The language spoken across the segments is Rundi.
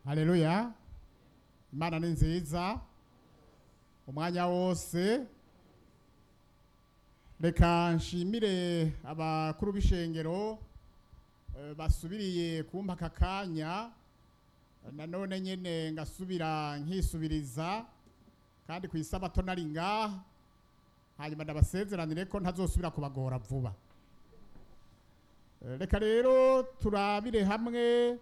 Haleluya. Imana ni nziza umwanya wose. Reka nshimire abakuru b'ishengero basubiriye kumpa aka kanya, nanone nyene ngasubira nkisubiriza kandi ku isabato nari ngaha, hanyuma ndabasezeranire ko ntazosubira kubagora vuba. Reka rero turabire hamwe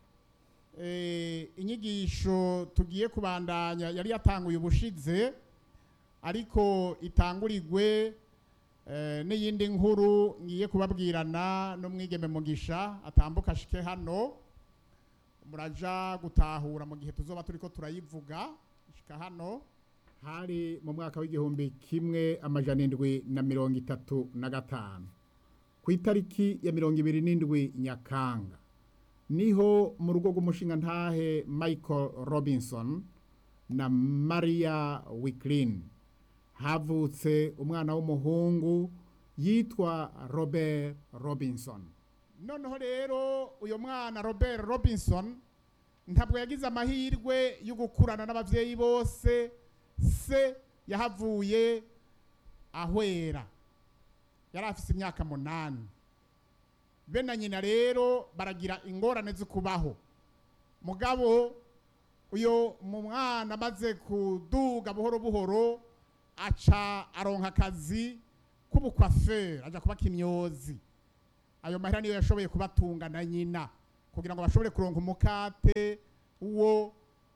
inyigisho tugiye kubandanya yari yatanguye ubushize, ariko itangurirwe n'iyindi nkuru ngiye kubabwirana n'umwigeme Mugisha atambuka ashike hano. Muraja gutahura mu gihe tuzoba turiko turayivuga. Ashika hano hari mu mwaka w'igihumbi kimwe amajana 735 ku itariki ya 27 Nyakanga, niho mu rugo rw'umushinga ntahe Michael Robinson na Maria Wicklin havutse umwana w'umuhungu yitwa Robert Robinson. Noneho rero uyo mwana Robert Robinson ntabwo yagize amahirwe yo gukurana n'abavyeyi bose. Se yahavuye ahwera, yari afise imyaka 8. Be na nyina rero baragira ingorane zo kubaho. Mugabo uyo mu mwana amaze kuduga buhoro buhoro aca aronka akazi k'ubukwaferi, aja kuba kimyozi. Ayo mahera niyo yashoboye kubatunga na nyina kugira ngo bashobore kuronka umukate wo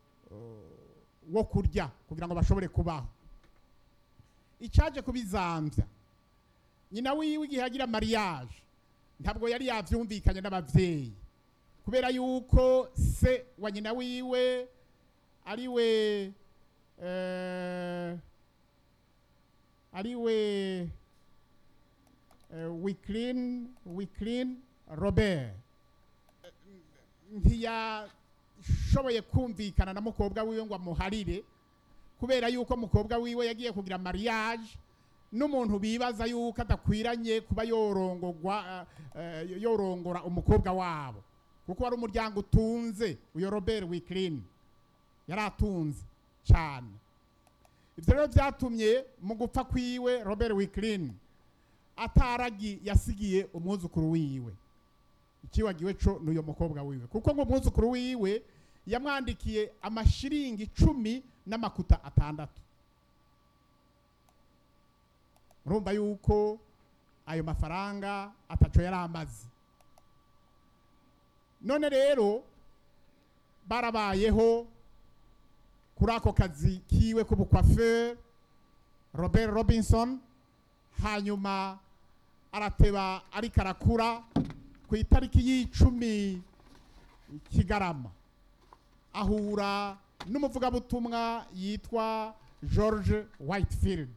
kurya kugira ngo bashobore kubaho. Icaje kubizamvya, nyina wiwe igihe agira mariage ntabwo yari yavyumvikanye n'abavyeyi, kubera yuko se wa nyina wiwe ariwe Wicklin Robert ntiyashoboye kumvikana na mukobwa wiwe ngo amuharire, kubera yuko mukobwa wiwe yagiye kugira mariage n'umuntu bibaza yuko adakwiranye kuba yorongora umukobwa wabo, kuko wari umuryango utunze. Uyo Robert Wicklin yari atunze cyane. Ivyo rero vyatumye mu gupfa kwiwe Robert Wicklin ataragi yasigiye umwuzukuru wiwe. Ikiwagiwe co n'uyo mukobwa wiwe, kuko ngo umwuzukuru wiwe yamwandikiye amashiringi 10 n'amakuta 6. Urumva yuko ayo mafaranga ataco yari amaze. None rero barabayeho kuri ako kazi kiwe k'ubukwaferi Robert Robinson. Hanyuma arateba ariko arakura. Ku itariki y'10 Kigarama ahura n'umuvugabutumwa yitwa George Whitefield.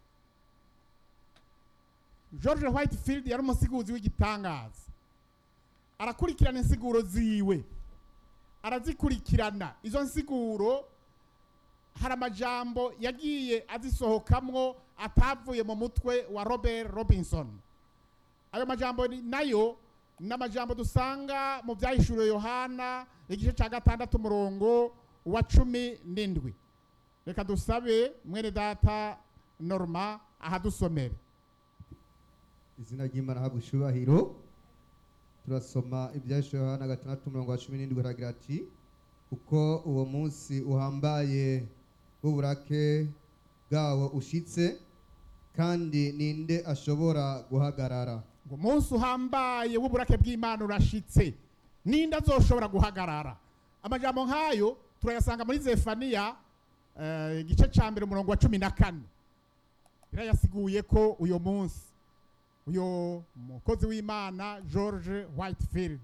George Whitefield yari umusiguzi w'igitangaza, arakurikirana insiguro ziwe, arazikurikirana. Izo nsiguro hari amajambo yagiye azisohokamwo atavuye mu mutwe wa Robert Robinson. Ayo majambo nayo n'amajambo dusanga mu byahishuriwe Yohana igice ca 6 umurongo wa 17. Reka dusabe mwene data Norma ahadusomere. Izina ry'Imana hagushubahiro. Turasoma ibyahishuriwe Yohana 6 umurongo wa 17 haragira ati, kuko uwo munsi uhambaye w'uburake bwawo ushitse, kandi ninde ashobora guhagarara? Ngo munsi uhambaye w'uburake bw'Imana urashitse, ninde azoshobora guhagarara? Amajambo nkayo turayasanga muri Zefaniya igice ca 1 umurongo wa 14. Birayasiguye ko uyo munsi uyo mukozi w'Imana George Whitefield.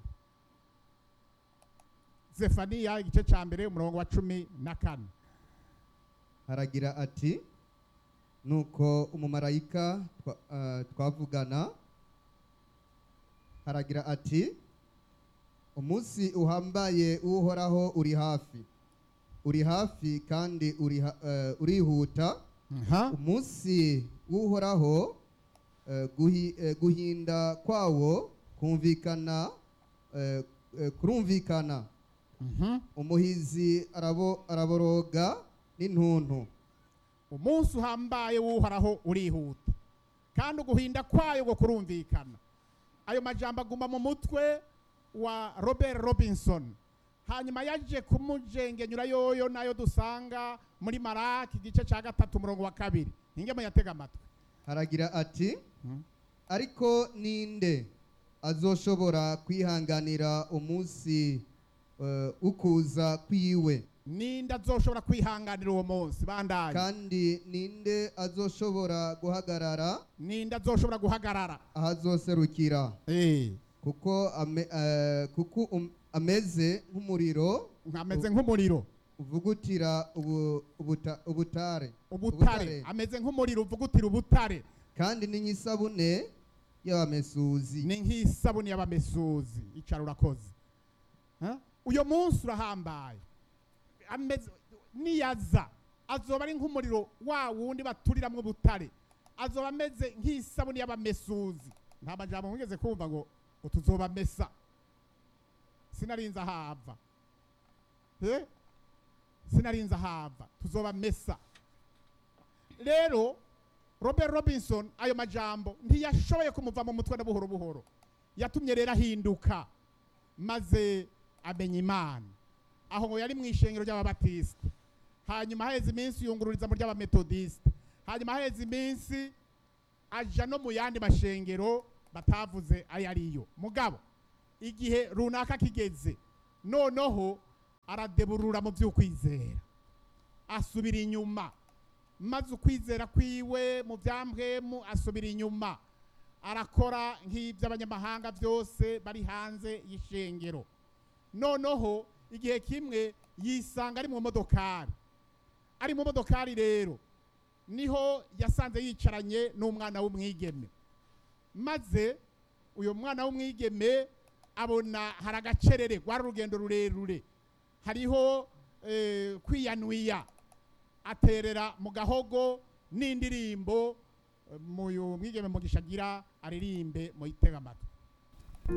Zefaniya igice ca 1 umurongo wa 14 haragira ati, nuko umumarayika twavugana. Haragira ati, umunsi uhambaye uhoraho uri hafi kandi urihuta. Umunsi w'uhoraho guhinda kwawo kurumvikana, umuhizi araboroga n'intuntu. umunsi uhambaye w'uhoraho urihuta kandi uguhinda kwayo ngo kurumvikana. ayo majambo aguma mu mutwe wa Robert Robinson, hanyuma yaje kumujengenyura yoyo nayo dusanga muri Maraki igice cya 3 umurongo wa 2. ingemo yatega amatwi haragira ati ariko ninde azoshobora kwihanganira umunsi ukuza kwiwe? ninde azoshobora kwihanganira uwo munsi? Bandanye. kandi ninde azoshobora guhagarara? ninde azoshobora guhagarara ahazoserukira? kuko ameze nk'umuriro, uvugutira ubutare, ameze nk'umuriro uvugutira ubutare, kandi ni nk'isabune y'abamesuzi. ni nk'isabune y'abamesuzi. icara urakoze. uyo munsi urahambaye, niyaza azoba ari nk'umuriro wa wundi baturiramwo ubutare, azoba ameze nk'isabune y'abamesuzi. nta majambo mwigeze kumva ngo tuzobamesa, sinarinza hava sinarinza hava, tuzobamesa. rero Robert Robinson ayo majambo ntiyashoboye kumuva mu mutwe na buhoro buhoro, yatumye rero ahinduka maze amenya Imana. aho ngo yari mu ishengero ry'ababatisite, hanyuma haheze iminsi yungururiza mu ry'abametodisite, hanyuma haheze iminsi aja no mu yandi mashengero batavuze ayo ariyo. mugabo igihe runaka kigeze, noneho aradeburura mu by'ukwizera, asubira inyuma, maze ukwizera kwiwe mu byambwemu asubira inyuma, arakora nk'iby'abanyamahanga byose bari hanze y'ishengero. noneho igihe kimwe yisanga ari mu modokari, rero niho yasanze yicaranye n'umwana w'umwigeme, maze uyo mwana w'umwigeme abona hari agacerere, rwari urugendo rurerure, hariho kwiyanuya, aterera mu gahogo n'indirimbo muyu mwigeme Mugisha agira aririmbe mu itega amatwi.